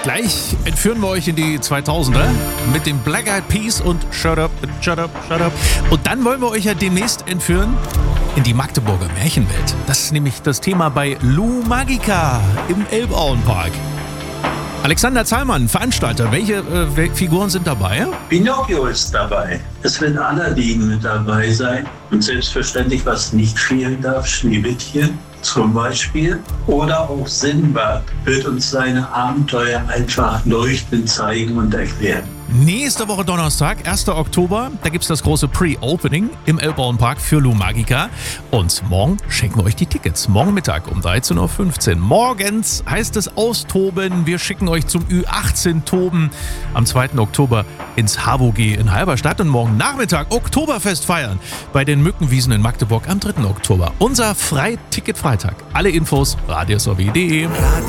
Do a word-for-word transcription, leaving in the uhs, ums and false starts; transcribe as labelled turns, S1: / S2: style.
S1: Gleich entführen wir euch in die zweitausender mit dem Black Eyed Peas und Shut Up, Shut Up, Shut Up. Und dann wollen wir euch ja demnächst entführen in die Magdeburger Märchenwelt. Das ist nämlich das Thema bei Lou Magica im Elbauenpark. Alexander Zahlmann, Veranstalter, welche äh, Figuren sind dabei?
S2: Pinocchio ist dabei. Es wird Aladdin mit dabei sein. Und selbstverständlich, was nicht fehlen darf, Schneewittchen zum Beispiel. Oder auch Sinbad wird uns seine Abenteuer einfach leuchtend zeigen und erklären.
S1: Nächste Woche Donnerstag, erster Oktober, da gibt es das große Pre-Opening im Elbauenpark für Lou Magica. Und morgen schenken wir euch die Tickets. Morgen Mittag um dreizehn Uhr fünfzehn. Morgens heißt es austoben. Wir schicken euch zum Ü achtzehn Toben am zweiten Oktober ins H W G in Halberstadt. Und morgen Nachmittag Oktoberfest feiern bei den Mückenwiesen in Magdeburg am dritten Oktober. Unser Freiticket-Freitag. Alle Infos radiosw punkt de.